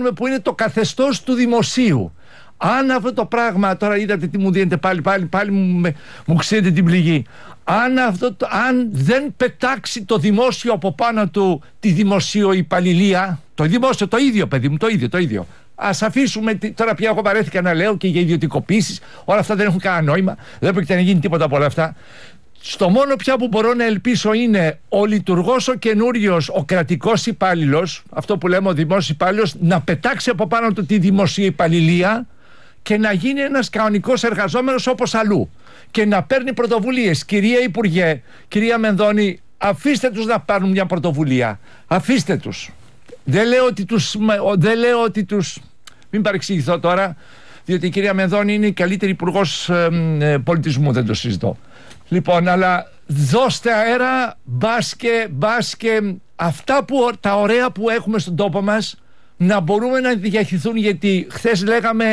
κάνουμε, που είναι το καθεστώς του δημοσίου. Αν αυτό το πράγμα, τώρα είδατε τι μου δίνετε πάλι μου ξέρετε την πληγή. Αν δεν πετάξει το δημόσιο από πάνω του τη δημοσιοϊπαλληλία, το δημόσιο το ίδιο, παιδί μου, το ίδιο. Ας αφήσουμε, τώρα πια εγώ βαρέθηκα να λέω και για ιδιωτικοποίησεις, όλα αυτά δεν έχουν κανένα νόημα, δεν πρόκειται να γίνει τίποτα από όλα αυτά. Στο μόνο πια που μπορώ να ελπίσω είναι ο λειτουργός, ο καινούριος, ο κρατικός υπάλληλος, αυτό που λέμε ο δημόσιος υπάλληλος, να πετάξει από πάνω του τη δημοσιοϊπαλληλία και να γίνει ένας κανονικός εργαζόμενος όπως αλλού και να παίρνει πρωτοβουλίες. Κυρία Υπουργέ, κυρία Μενδώνη, αφήστε τους να πάρουν μια πρωτοβουλία. Αφήστε τους. Δεν λέω ότι τους... Μην παρεξηγηθώ τώρα, διότι η κυρία Μενδώνη είναι η καλύτερη υπουργός πολιτισμού, δεν το συζητώ. Λοιπόν, αλλά δώστε αέρα, μπάσκε αυτά τα ωραία που έχουμε στον τόπο μας να μπορούμε να διαχειριστούν, γιατί χθες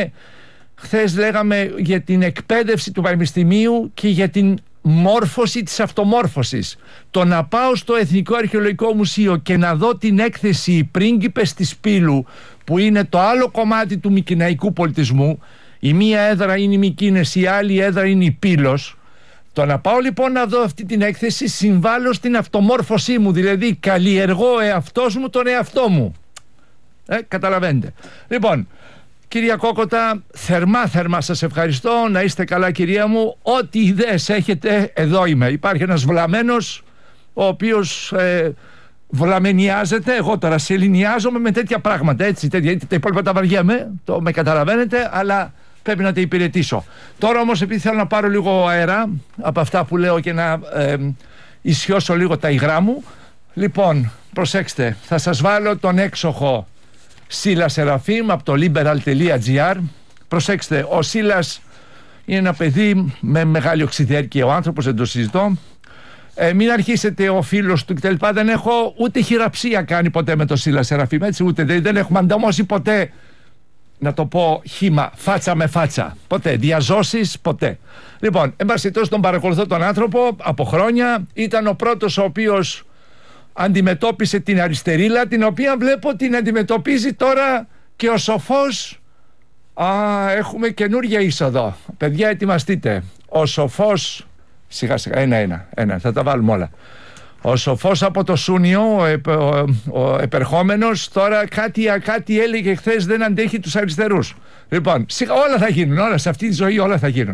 λέγαμε για την εκπαίδευση του πανεπιστημίου και για την μόρφωση της αυτομόρφωσης. Το να πάω στο Εθνικό Αρχαιολογικό Μουσείο και να δω την έκθεση «Οι πρίγκιπες της Πύλου», που είναι το άλλο κομμάτι του μικηναϊκού πολιτισμού, η μία έδρα είναι η Μικίνες, η άλλη έδρα είναι η Πύλος. Το να πάω λοιπόν να δω αυτή την έκθεση, συμβάλλω στην αυτομόρφωσή μου, δηλαδή καλλιεργώ εαυτός μου τον εαυτό μου. Καταλαβαίνετε. Λοιπόν, κυρία Κόκοτα, θερμά σας ευχαριστώ. Να είστε καλά, κυρία μου. Ό,τι ιδέες έχετε, εδώ είμαι. Υπάρχει ένας βλαμμένος, ο οποίος βλαμενιάζεται. Εγώ τώρα σεληνιάζομαι με τέτοια πράγματα. Έτσι, τα υπόλοιπα τα βαριέμαι, το με καταλαβαίνετε, αλλά πρέπει να τα υπηρετήσω. Τώρα όμως, επειδή θέλω να πάρω λίγο αέρα από αυτά που λέω και να ισιώσω λίγο τα υγρά μου, λοιπόν, προσέξτε, θα σας βάλω τον έξοχο Σίλα Σεραφείμ από το liberal.gr. Προσέξτε, ο Σίλας είναι ένα παιδί με μεγάλη οξυδέρκεια, ο άνθρωπος, δεν το συζητώ. Μην αρχίσετε ο φίλος του κτλ. Δεν έχω ούτε χειραψία κάνει ποτέ με το Σίλα Σεραφείμ, έτσι, ούτε δεν έχουμε ανταμώσει ποτέ, να το πω χύμα, φάτσα με φάτσα. Ποτέ. Διαζώσεις, ποτέ. Λοιπόν, εν πάση περιπτώσει, τον παρακολουθώ τον άνθρωπο από χρόνια. Ήταν ο πρώτος ο οποίος αντιμετώπισε την αριστερίλα, την οποία βλέπω την αντιμετωπίζει τώρα και ο Σοφός. Έχουμε καινούργια είσοδο. Παιδιά, ετοιμαστείτε. Ο Σοφός, σιγά σιγά, ένα, θα τα βάλουμε όλα. Ο Σοφός από το Σούνιο, ο επερχόμενος, τώρα κάτι έλεγε χθες, δεν αντέχει τους αριστερούς. Λοιπόν, όλα θα γίνουν, όλα σε αυτή τη ζωή όλα θα γίνουν.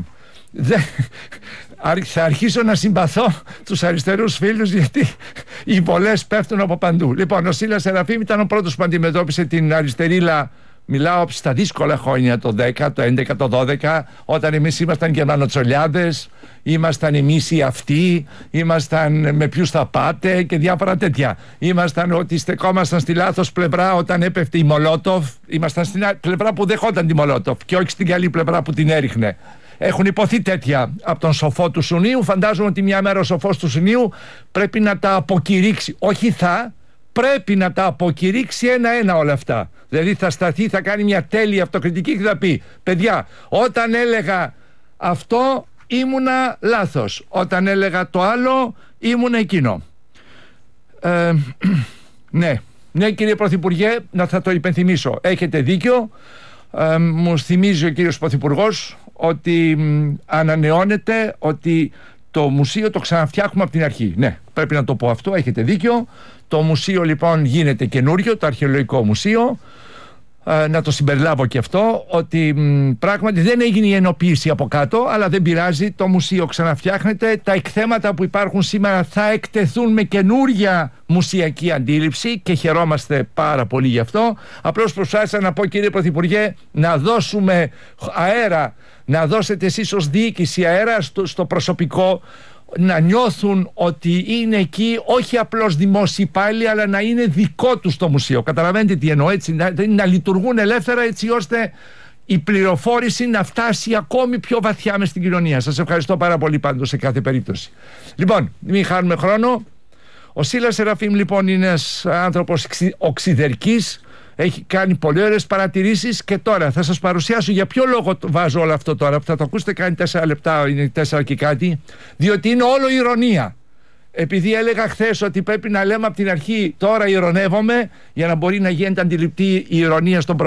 Θα αρχίσω να συμπαθώ τους αριστερούς φίλους, γιατί οι πολλές πέφτουν από παντού. Λοιπόν, ο Σίλας Σεραφείμ ήταν ο πρώτος που αντιμετώπισε την αριστερίλα. Μιλάω στα δύσκολα χρόνια, το 10, το 11, το 12, όταν εμείς ήμασταν γερμανοτσολιάδες, ήμασταν εμείς οι αυτοί, ήμασταν με ποιους θα πάτε και διάφορα τέτοια. Ήμασταν ότι στεκόμασταν στη λάθος πλευρά όταν έπεφτε η Μολότοφ, ήμασταν στην πλευρά που δεχόταν τη Μολότοφ και όχι στην καλή πλευρά που την έριχνε. Έχουν υποθεί τέτοια από τον Σοφό του Σουνίου. Φαντάζομαι ότι μια μέρα ο Σοφός του Σουνίου πρέπει να τα αποκηρύξει. Όχι πρέπει να τα αποκηρύξει ένα-ένα όλα αυτά. Δηλαδή θα σταθεί, θα κάνει μια τέλεια αυτοκριτική και θα πει: παιδιά, όταν έλεγα αυτό ήμουνα λάθος, όταν έλεγα το άλλο ήμουνα εκείνο. Ναι, κύριε Πρωθυπουργέ, θα το υπενθυμίσω, έχετε δίκιο. Μου θυμίζει ο κύριος Πρωθυπουργός ότι ανανεώνεται, ότι το μουσείο το ξαναφτιάχνουμε από την αρχή. Ναι, πρέπει να το πω αυτό, έχετε δίκιο. Το μουσείο λοιπόν γίνεται καινούριο, το Αρχαιολογικό Μουσείο. Να το συμπεριλάβω και αυτό, ότι πράγματι δεν έγινε η ενοποίηση από κάτω, αλλά δεν πειράζει, το μουσείο ξαναφτιάχνεται. Τα εκθέματα που υπάρχουν σήμερα θα εκτεθούν με καινούρια μουσιακή αντίληψη και χαιρόμαστε πάρα πολύ γι' αυτό. Απλώς προσπάθησα να πω, κύριε Πρωθυπουργέ, να δώσουμε αέρα, να δώσετε εσείς ως διοίκηση αέρα στο προσωπικό, να νιώθουν ότι είναι εκεί όχι απλώς δημόσιοι υπάλληλοι, αλλά να είναι δικό τους το μουσείο. Καταλαβαίνετε τι εννοώ, έτσι, να λειτουργούν ελεύθερα, έτσι ώστε η πληροφόρηση να φτάσει ακόμη πιο βαθιά μες στην κοινωνία. Σας ευχαριστώ πάρα πολύ πάντως σε κάθε περίπτωση. Λοιπόν, μην χάνουμε χρόνο. Ο Σίλας Σεραφείμ λοιπόν είναι ένας άνθρωπος οξυδερκής, έχει κάνει πολύ ωραίες παρατηρήσεις και τώρα θα σας παρουσιάσω για ποιο λόγο το βάζω όλο αυτό τώρα, που θα το ακούσετε κάνει 4 λεπτά, είναι 4 και κάτι, διότι είναι όλο ηρωνία. Επειδή έλεγα χθες ότι πρέπει να λέμε από την αρχή τώρα ηρωνεύομαι, για να μπορεί να γίνεται αντιληπτή η ηρωνία στον